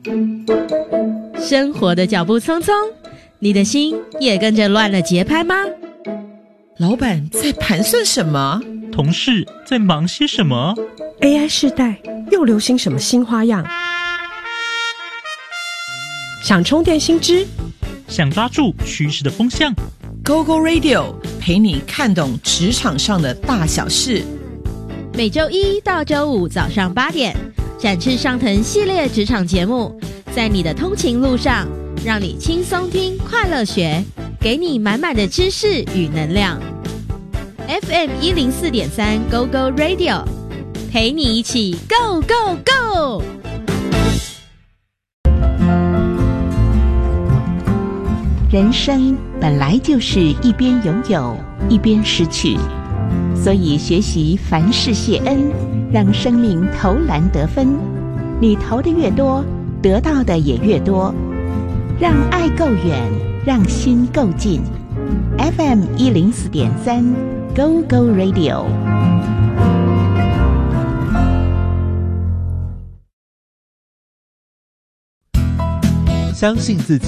生活的脚步匆匆，你的心也跟着乱了节拍吗？ 老板在盘算什么？ 同事在忙些什么？ AI 世代又流行什么新花样？想充电新知， 想抓住趋势的风向， GoGo Radio 陪你看懂职场上的大小事。 每周一到周五早上8点，展翅上腾系列职场节目，在你的通勤路上，让你轻松听，快乐学，给你满满的知识与能量。FM 104.3 GoGo Radio， 陪你一起 Go Go Go！ 人生本来就是一边拥有，一边失去，所以学习凡事谢恩，让生命投篮得分。你投的越多，得到的也越多。让爱够远，让心够近。FM 104.3 Go Go Radio。 相信自己，